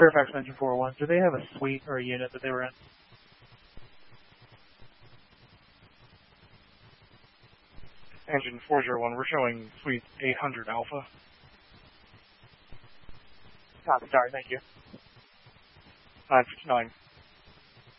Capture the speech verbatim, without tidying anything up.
Fairfax Engine four oh one, do they have a suite or a unit that they were in? Engine four oh one, we're showing Suite eight hundred Alpha. Copy, sorry, thank you. nine fifty-nine.